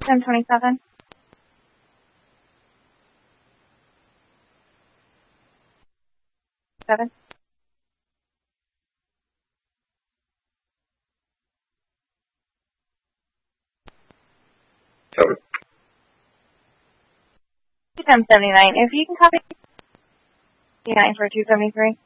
1027. Seven. Over. 1079. If you can copy 9 for 273.